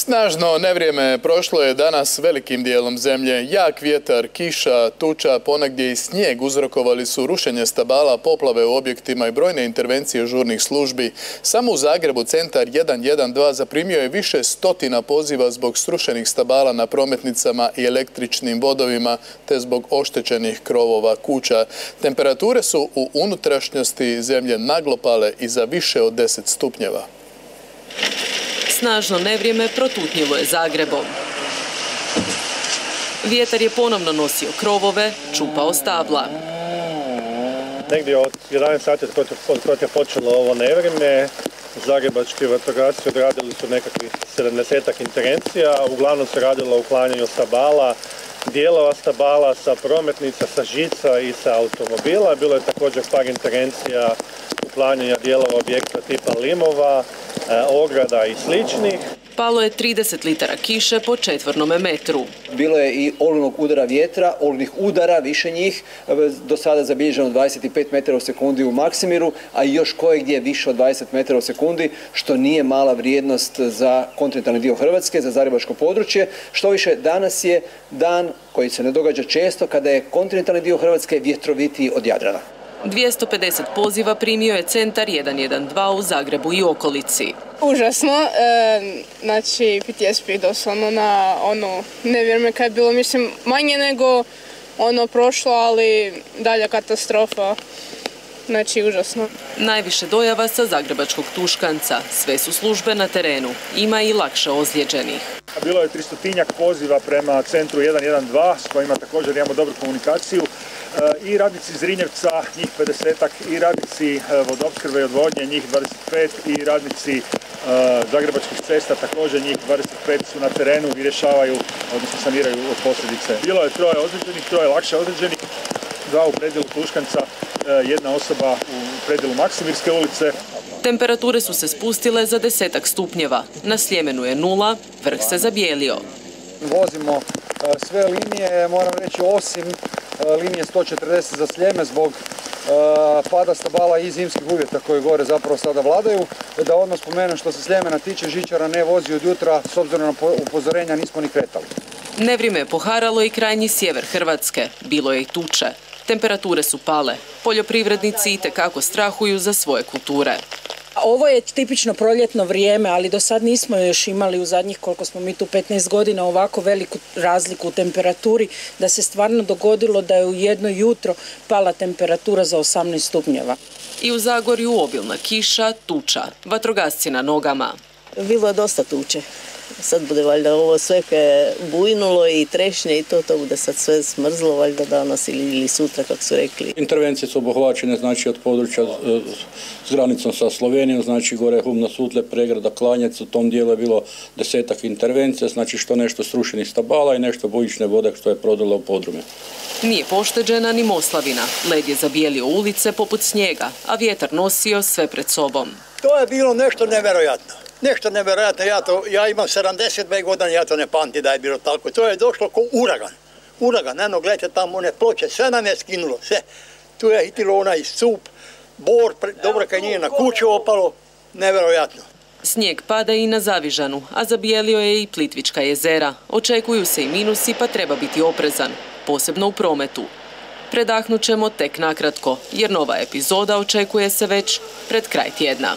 Snažno nevrijeme prošlo je danas velikim dijelom zemlje. Jak vjetar, kiša, tuča, ponegdje i snijeg uzrokovali su rušenje stabala, poplave u objektima i brojne intervencije žurnih službi. Samo u Zagrebu centar 112 zaprimio je više stotina poziva zbog srušenih stabala na prometnicama i električnim vodovima te zbog oštećenih krovova kuća. Temperature su u unutrašnjosti zemlje naglo pale i za više od 10 stupnjeva. Snažno nevrijeme protutnjivo je Zagrebom. Vjetar je ponovno nosio krovove, čupao stabla. Negdje od 11 sati od kada je počelo ovo nevrijeme, zagrebački vatrogasci odradili su nekakvih 70-ak intervencija. Uglavnom se radilo o uklanjanju stabala, dijelova stabala sa prometnica, sa žica i sa automobila. Bilo je također par intervencija uklanjanja dijelova objekta tipa limova, ograda i sličnih. Palo je 30 litara kiše po četvornome metru. Bilo je i olujnog udara vjetra, olujnih udara, više njih, do sada zabilježeno 25 metara u sekundi u Maksimiru, a i još kojegdje više od 20 metara u sekundi, što nije mala vrijednost za kontinentalni dio Hrvatske, za zagrebačko područje. Što više, danas je dan koji se ne događa često, kada je kontinentalni dio Hrvatske vjetrovitiji od Jadrana. 250 poziva primio je centar 112 u Zagrebu i okolici. Užasno, znači PTSP doslovno na nevrijeme kad je bilo, mislim, manje nego prošlo, ali dalja katastrofa, znači užasno. Najviše dojava sa zagrebačkog Tuškanca, sve su službe na terenu, ima i lakše ozlijeđenih. Bilo je 300-tinjak poziva prema centru 112 s kojima također imamo dobru komunikaciju. I radnici Zrinjevca, njih 50-ak, i radnici vodoopskrbe i odvodnje, njih 25, i radnici zagrebačkih cesta, također njih 25 su na terenu i rješavaju, odnosno saniraju od posljedice. Bilo je 3 ozlijeđenih, 3 lakše ozlijeđenih, 2 u predjelu Tuškanca, 1 osoba u predjelu Maksimirske ulice. Temperature su se spustile za 10 stupnjeva. Na Sljemenu je 0, vrh se zabijelio. Vozimo sve linije, moram reći, osim linije 140 za Sljeme zbog pada stabala i zimskih uvjeta koji gore zapravo sada vladaju. Da odmah spomenem, što se Sljemena tiče, žičara ne vozi od jutra, s obzirom na upozorenja nismo ni kretali. Nevrijeme je poharalo i krajnji sjever Hrvatske. Bilo je i tuče. Temperature su pale. Poljoprivrednici itekako strahuju za svoje kulture. Ovo je tipično proljetno vrijeme, ali do sad nismo još imali u zadnjih, koliko smo mi tu, 15 godina, ovako veliku razliku u temperaturi, da se stvarno dogodilo da je u jedno jutro pala temperatura za 18 stupnjeva. I u Zagorju obilna kiša, tuča, vatrogasci na nogama. Bilo je dosta tuče. Sad bude valjda ovo sve je bujnulo i trešnje i to bude sad sve smrzlo valjda danas ili sutra, kako su rekli. Intervencije su obuhvaćene, znači, od područja s granicom sa Slovenijom, znači gore Hum na Sutle, Pregrada, Klanjec, u tom dijelu je bilo 10-ak intervencija, znači što nešto srušenih stabala i nešto bujične vode što je prodala u podrume. Nije pošteđena ni Moslavina. Led je zabijelio ulice poput snijega, a vjetar nosio sve pred sobom. To je bilo nešto nevjerojatno. Nešto nevjerojatno, ja imam 72 godina, ja to ne pamtim da je bilo tako. To je došlo kao uragan. Uragan, eno, gledajte tamo one ploče, sve nam je skinulo, sve. Tu je hitilo onaj sup, bor, dobro kad nije na kuću opalo, nevjerojatno. Snijeg pada i na Zavižanu, a zabijelio je i Plitvička jezera. Očekuju se i minusi, pa treba biti oprezan, posebno u prometu. Predahnut ćemo tek nakratko, jer nova epizoda očekuje se već pred kraj tjedna.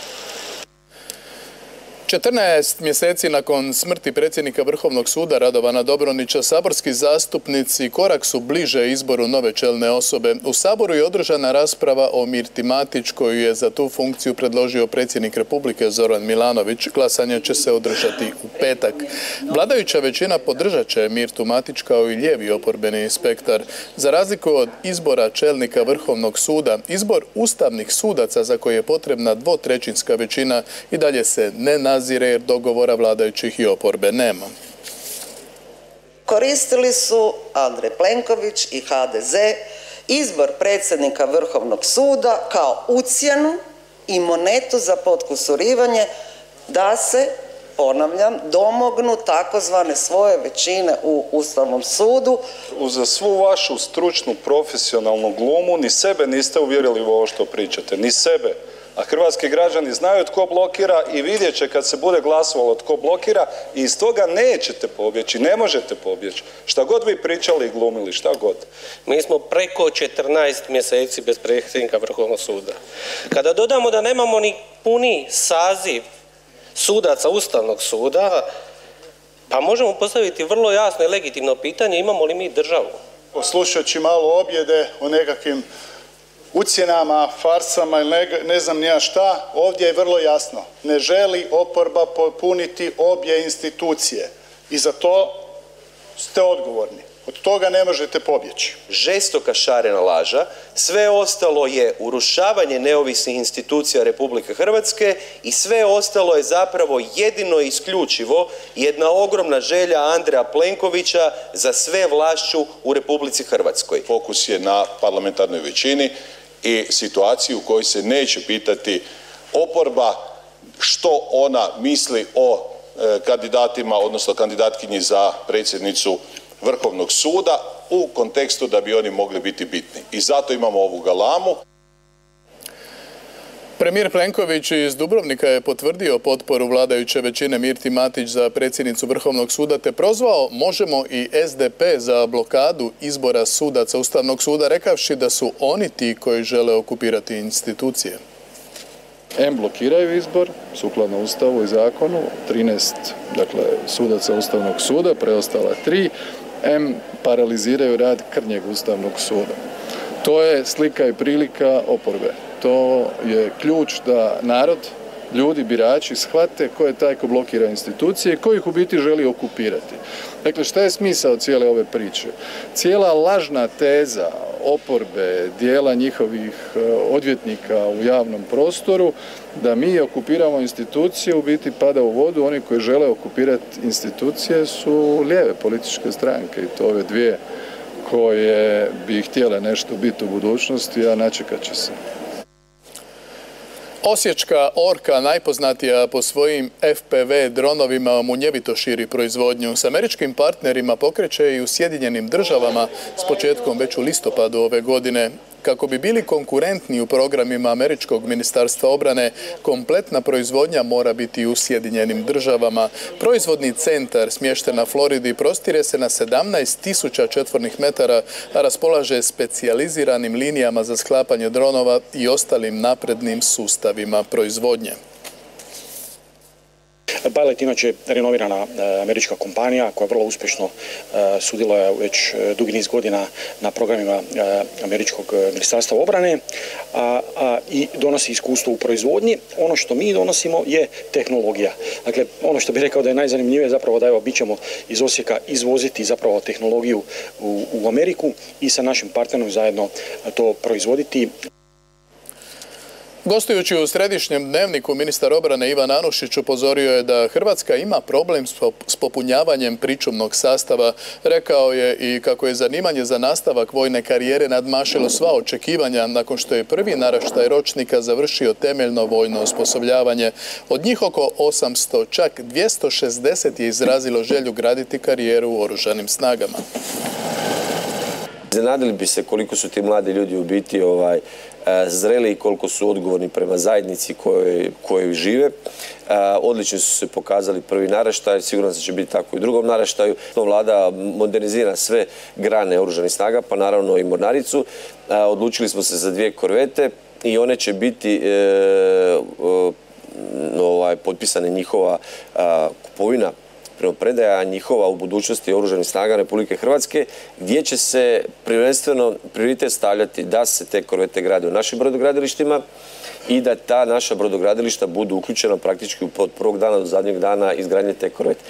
14 mjeseci nakon smrti predsjednika Vrhovnog suda Radovana Dobronića, saborski zastupnici korak su bliže izboru nove čelne osobe. U Saboru je održana rasprava o Mirti Matić, koju je za tu funkciju predložio predsjednik Republike Zoran Milanović. Glasanje će se održati u petak. Vladajuća većina podržat će Mirtu Matić kao i lijevi oporbeni spektar. Za razliku od izbora čelnika Vrhovnog suda, izbor ustavnih sudaca za koje je potrebna 2/3 većina i dalje se ne nazire jer dogovora vladajućih i oporbe nema. Koristili su Andrej Plenković i HDZ izbor predsjednika Vrhovnog suda kao ucjenu i monetu za potkusurivanje da se, ponavljam, domognu takozvane svoje većine u Ustavnom sudu. Uza svu vašu stručnu profesionalnu glumu ni sebe niste uvjerili u ovo što pričate, ni sebe. A hrvatski građani znaju tko blokira i vidjet će kad se bude glasovalo tko blokira i iz toga nećete pobjeći, ne možete pobjeći. Šta god vi pričali i glumili, šta god. Mi smo preko 14 mjeseci bez predsjednika Vrhovnog suda. Kada dodamo da nemamo ni puni saziv sudaca Ustavnog suda, pa možemo postaviti vrlo jasno i legitimno pitanje imamo li mi državu. Slušajući malo objede o nekakvim ucjenama, farsama ili ne znam ni ja šta, ovdje je vrlo jasno. Ne želi oporba popuniti obje institucije i za to ste odgovorni. Od toga ne možete pobjeći. Žestoka šarena laža, sve ostalo je urušavanje neovisnih institucija Republike Hrvatske i sve ostalo je zapravo jedino i isključivo jedna ogromna želja Andreja Plenkovića za sve vlašću u Republici Hrvatskoj. Fokus je na parlamentarnoj većini i situaciji u kojoj se neće pitati oporba što ona misli o kandidatima, odnosno kandidatkinji za predsjednicu Vrhovnog suda u kontekstu da bi oni mogli biti bitni. I zato imamo ovu galamu. Premijer Plenković iz Dubrovnika je potvrdio potporu vladajuće većine Mirti Matić za predsjednicu Vrhovnog suda te prozvao Možemo i SDP za blokadu izbora sudaca Ustavnog suda, rekavši da su oni ti koji žele okupirati institucije. Blokiraju izbor, sukladno Ustavu i zakonu, 13 sudaca Ustavnog suda, preostala 3, paraliziraju rad krnjeg Ustavnog suda. To je slika i prilika oporbe. To je ključ da narod, ljudi, birači shvate ko je taj ko blokira institucije i ko ih u biti želi okupirati. Dakle, šta je smisao cijele ove priče? Cijela lažna teza oporbe, dijela njihovih odvjetnika u javnom prostoru, da mi okupiramo institucije, u biti pada u vodu. Oni koji žele okupirati institucije su lijeve političke stranke i to ove dvije koje bi htjele nešto biti u budućnosti, a načekat će se. Osječka Orka, najpoznatija po svojim FPV dronovima, munjevito širi proizvodnju. S američkim partnerima pokreće i u Sjedinjenim Državama s početkom već u listopadu ove godine. Kako bi bili konkurentni u programima Američkog ministarstva obrane, kompletna proizvodnja mora biti u Sjedinjenim Državama. Proizvodni centar smješten na Floridi prostire se na 17.000 četvornih metara, a raspolaže specijaliziranim linijama za sklapanje dronova i ostalim naprednim sustavima proizvodnje. Pilot inače renovirana američka kompanija koja vrlo uspješno sudjeluje već dugi niz godina na programima Američkog ministarstva obrane i donosi iskustvo u proizvodnji. Ono što mi donosimo je tehnologija. Dakle, ono što bih rekao da je najzanimljivije zapravo da mi ćemo iz Osijeka izvoziti zapravo tehnologiju u Ameriku i sa našim partnerom zajedno to proizvoditi. Gostujući u Središnjem dnevniku, ministar obrane Ivan Anušić upozorio je da Hrvatska ima problem s popunjavanjem pričuvnog sastava. Rekao je i kako je zanimanje za nastavak vojne karijere nadmašilo sva očekivanja nakon što je prvi naraštaj ročnika završio temeljno vojno osposobljavanje. Od njih oko 800, čak 260 je izrazilo želju graditi karijeru u oružanim snagama. Iznenadili bi se koliko su ti mladi ljudi u biti zreli i koliko su odgovorni prema zajednici kojoj žive. Odlično su se pokazali prvi naraštaj, sigurno će biti tako i u drugom naraštaju. Vlada modernizira sve grane oružanih snaga, pa naravno i mornaricu. Odlučili smo se za 2 korvete i one će biti potpisane njihova kupovina predaja njihova u budućnosti oružanih snaga Republike Hrvatske, gdje će se prvenstveno prioritet stavljati da se te korvete grade u našim brodogradilištima i da ta naša brodogradilišta budu uključena praktički od prvog dana do zadnjeg dana izgradnje te korvete.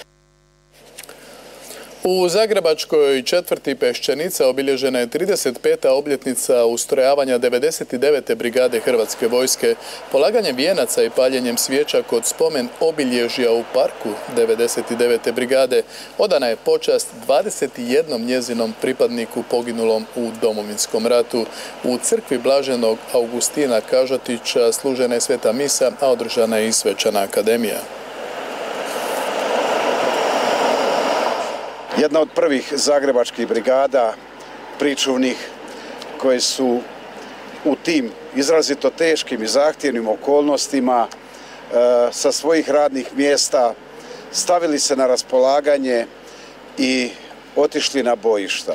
U Zagrebačkoj četvrti Peščanica obilježena je 35. obljetnica ustrojavanja 99. brigade Hrvatske vojske. Polaganjem vijenaca i paljenjem svijeća kod spomen obilježja u parku 99. brigade odana je počast 21 njezinom pripadniku poginulom u Domovinskom ratu. U crkvi Blaženog Augustina Kažotića služena je sveta misa, a održana je i svečana akademija. Jedna od prvih zagrebačkih brigada pričuvnih koje su u tim izrazito teškim i zahtjevnim okolnostima sa svojih radnih mjesta stavili se na raspolaganje i otišli na bojišta.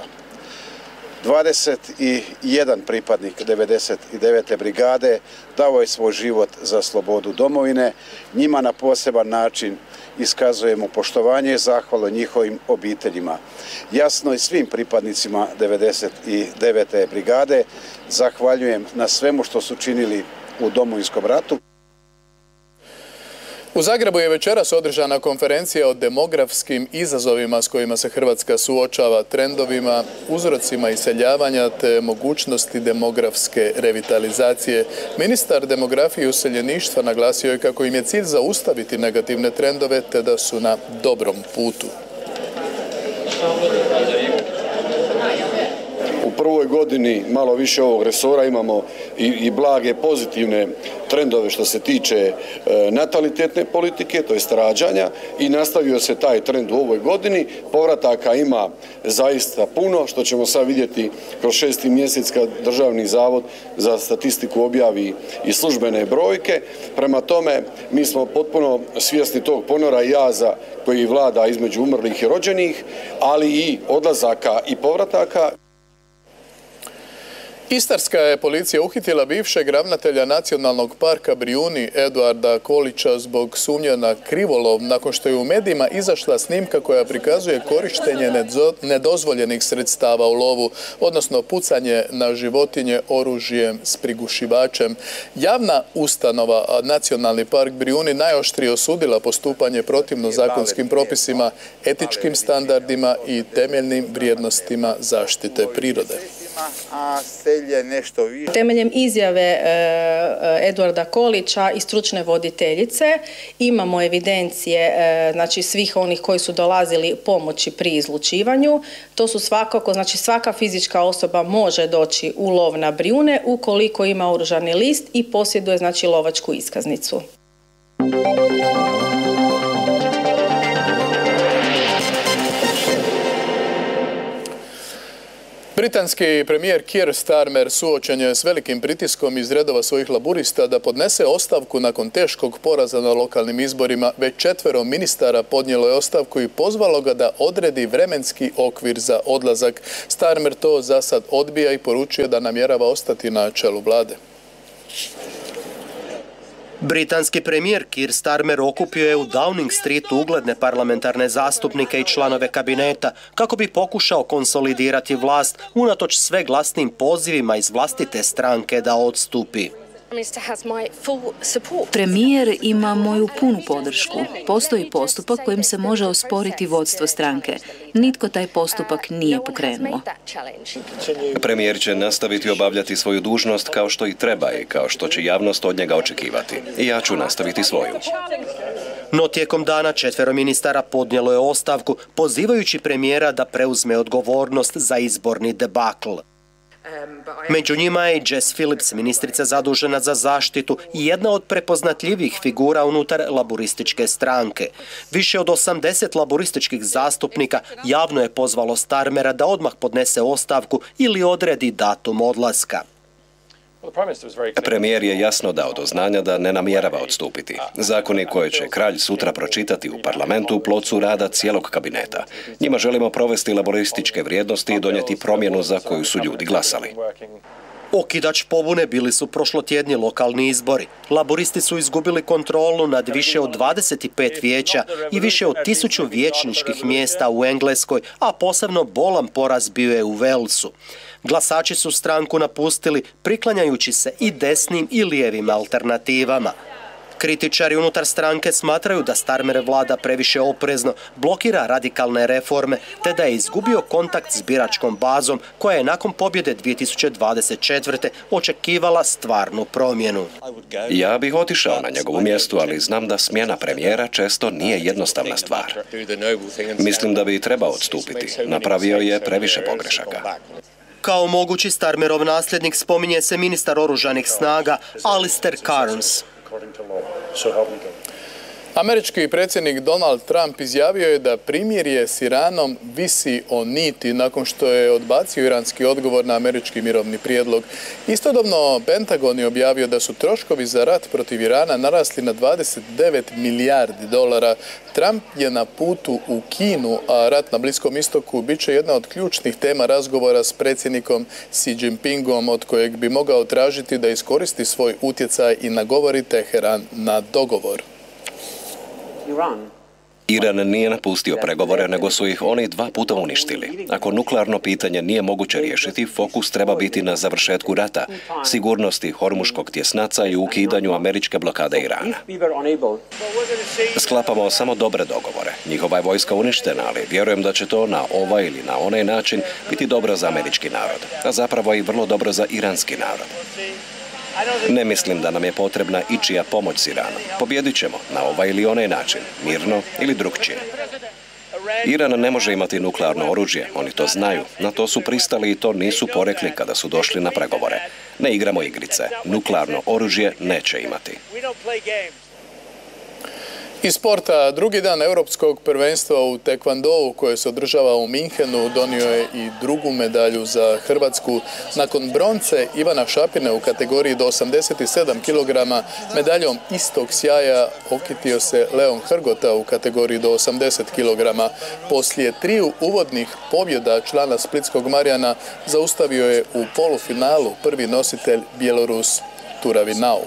21 pripadnik 99. brigade dao je svoj život za slobodu domovine. Njima na poseban način iskazujemo poštovanje i zahvalu njihovim obiteljima. Jasno i svim pripadnicima 99. brigade zahvaljujem na svemu što su činili u Domovinskom ratu. U Zagrebu je večeras održana konferencija o demografskim izazovima s kojima se Hrvatska suočava, trendovima, uzrocima iseljavanja te mogućnosti demografske revitalizacije. Ministar demografije i useljeništva naglasio je kako im je cilj zaustaviti negativne trendove te da su na dobrom putu. U prvoj godini malo više ovog resora imamo i blage pozitivne trendove što se tiče natalitetne politike, to jest rađanja, i nastavio se taj trend u ovoj godini. Povrataka ima zaista puno, što ćemo sad vidjeti kroz 6. mjesec kad Državni zavod za statistiku objavi i službene brojke. Prema tome, mi smo potpuno svjesni tog ponora i jaza koji vlada između umrlih i rođenih, ali i odlazaka i povrataka. Istarska je policija uhitila bivšeg ravnatelja Nacionalnog parka Brijuni Eduarda Kolića zbog sumnje na krivolov nakon što je u medijima izašla snimka koja prikazuje korištenje nedozvoljenih sredstava u lovu, odnosno pucanje na životinje oružjem s prigušivačem. Javna ustanova Nacionalni park Brijuni najoštrije osudila postupanje protivno zakonskim propisima, etičkim standardima i temeljnim vrijednostima zaštite prirode. Temeljem izjave Eduarda Kolića i stručne voditeljice imamo evidencije znači svih onih koji su dolazili pomoći pri izlučivanju. To su svakako, znači svaka fizička osoba može doći u lov na Brijune ukoliko ima oružani list i posjeduje znači lovačku iskaznicu. Britanski premijer Keir Starmer suočen je s velikim pritiskom iz redova svojih laburista da podnese ostavku nakon teškog poraza na lokalnim izborima. Već 4 ministara podnijelo je ostavku i pozvalo ga da odredi vremenski okvir za odlazak. Starmer to za sad odbija i poručuje da namjerava ostati na čelu vlade. Britanski premijer Keir Starmer okupio je u Downing Streetu ugledne parlamentarne zastupnike i članove kabineta kako bi pokušao konsolidirati vlast unatoč sve glasnim pozivima iz vlastite stranke da odstupi. Premijer ima moju punu podršku. Postoji postupak kojim se može osporiti vodstvo stranke. Nitko taj postupak nije pokrenuo. Premijer će nastaviti obavljati svoju dužnost kao što i treba i kao što će javnost od njega očekivati. I ja ću nastaviti svoju. No tijekom dana 4 ministara podnijelo je ostavku, pozivajući premijera da preuzme odgovornost za izborni debakl. Među njima je i Jess Phillips, ministrica zadužena za zaštitu i jedna od prepoznatljivih figura unutar laburističke stranke. Više od 80 laburističkih zastupnika javno je pozvalo Starmera da odmah podnese ostavku ili odredi datum odlaska. Premijer je jasno dao do znanja da ne namjerava odstupiti. Zakoni koje će kralj sutra pročitati u parlamentu plod su rada cijelog kabineta. Njima želimo provesti laborističke vrijednosti i donijeti promjenu za koju su ljudi glasali. Okidač pobune bili su prošlotjedni lokalni izbori. Laboristi su izgubili kontrolu nad više od 25 vijeća i više od 1000 vijećničkih mjesta u Engleskoj, a posebno bolan poraz bio je u Walesu. Glasači su stranku napustili, priklanjajući se i desnim i lijevim alternativama. Kritičari unutar stranke smatraju da Starmer vlada previše oprezno, blokira radikalne reforme, te da je izgubio kontakt s biračkom bazom koja je nakon pobjede 2024. očekivala stvarnu promjenu. Ja bih otišao na njegovu mjestu, ali znam da smjena premijera često nije jednostavna stvar. Mislim da bi trebao odstupiti. Napravio je previše pogrešaka. Kao mogući Starmerov nasljednik spominje se ministar oružanih snaga Alistair Cairns. Američki predsjednik Donald Trump izjavio je da primirje s Iranom visi o niti nakon što je odbacio iranski odgovor na američki mirovni prijedlog. Istodobno, Pentagon je objavio da su troškovi za rat protiv Irana narasli na 29 milijardi dolara. Trump je na putu u Kinu, a rat na Bliskom istoku bit će jedna od ključnih tema razgovora s predsjednikom Xi Jinpingom, od kojeg bi mogao tražiti da iskoristi svoj utjecaj i nagovori Teheran na dogovor. Iran nije napustio pregovore, nego su ih oni 2 puta uništili. Ako nuklearno pitanje nije moguće riješiti, fokus treba biti na završetku rata, sigurnosti Hormuškog tjesnaca i ukidanju američke blokade Irana. Sklapamo samo dobre dogovore. Njihova je vojska uništena, ali vjerujem da će to na ovaj ili na onaj način biti dobro za američki narod, a zapravo i vrlo dobro za iranski narod. Ne mislim da nam je potrebna ičija pomoć s Iranom. Pobjedit ćemo na ovaj ili onaj način, mirno ili drukčije. Iran ne može imati nuklearno oružje, oni to znaju, na to su pristali i to nisu porekli kada su došli na pregovore. Ne igramo igrice, nuklearno oružje neće imati. Iz sporta, drugi dan europskog prvenstva u tekvandou koje se održava u Minhenu donio je i drugu medalju za Hrvatsku. Nakon bronce Ivana Šapine u kategoriji do 87 kg medaljom istog sjaja okitio se Leon Hrgota u kategoriji do 80 kg. Poslije 3 uvodnih pobjeda člana splitskog Marjana zaustavio je u polufinalu prvi nositelj Bjelorus Turavinau.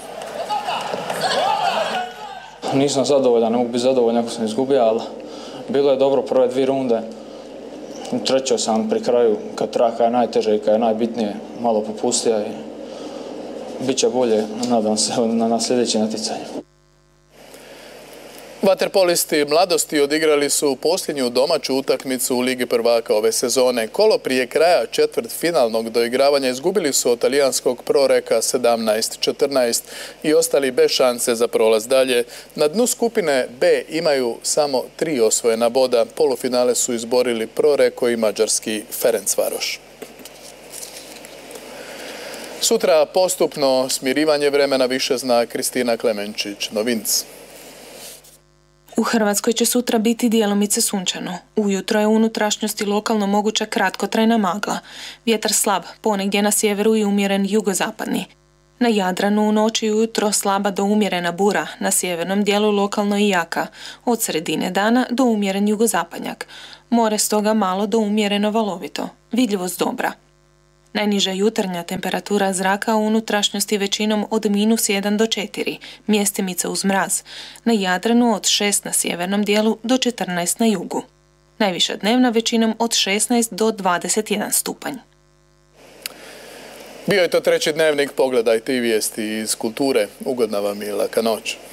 Nisam zadovoljan, ne mogu biti zadovoljan ako sam izgubio, ali bilo je dobro prve 2 runde. Trećo sam pri kraju, kad traka je najteže i kad je najbitnije, malo popustio i bit će bolje, nadam se, na sljedeće natjecanje. Vaterpolisti Mladosti odigrali su posljednju domaću utakmicu u Ligi prvaka ove sezone. Kolo prije kraja četvrtfinalnog doigravanja izgubili su od talijanskog Proreka 17-14 i ostali bez šanse za prolaz dalje. Na dnu skupine B imaju samo 3 osvojena boda. Polufinale su izborili Proreko i mađarski Ferencvaroš. Sutra postupno smirivanje vremena, više zna Kristina Klemenčić-Novinc. U Hrvatskoj će sutra biti djelomice sunčano. Ujutro je u unutrašnjosti lokalno moguća kratkotrajna magla. Vjetar slab, ponegdje na sjeveru i umjeren jugozapadni. Na Jadranu u noći i ujutro slaba do umjerena bura, na sjevernom dijelu lokalno i jaka, od sredine dana do umjeren jugozapadnjak. More stoga malo do umjereno valovito, vidljivost dobra. Najniža jutarnja temperatura zraka u unutrašnjosti većinom od -1 do 4, mjestimice uz mraz. Na Jadranu od 6 na sjevernom dijelu do 14 na jugu. Najviša dnevna većinom od 16 do 21 stupanj. Bio je to treći dnevnik, pogledajte i vijesti iz kulture. Ugodna vam i laka noć.